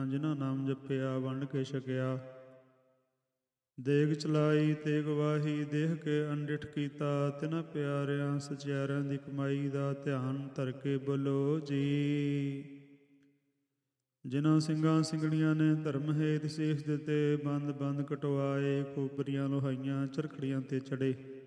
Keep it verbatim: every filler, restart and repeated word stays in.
ਜਿਨ੍ਹਾਂ ਨਾਮ ਜਪਿਆ ਵੰਡ ਕੇ ਛਕਿਆ। ਦੇਗ ਚਲਾਈ ਤੇ ਗਵਾਹੀ ਦੇਖ ਕੇ ਅੰਡਿਠ ਕੀਤਾ। ਤਿਨਾਂ ਪਿਆਰਿਆਂ ਸਚਿਆਰਿਆਂ ਦੀ ਕਮਾਈ ਦਾ ਧਿਆਨ ਧਰ ਕੇ ਬੋਲੋ ਜੀ। ਜਿਨ੍ਹਾਂ ਸਿੰਘਾਂ ਸਿੰਘਣੀਆਂ ਨੇ ਧਰਮ ਹੇਤ ਸੀਸ ਦਿੱਤੇ, ਬੰਦ ਬੰਦ ਕਟਵਾਏ, ਖੋਪਰੀਆਂ ਲੋਹਾਈਆਂ ਚਰਖੜੀਆਂ ਤੇ ਚੜੇ।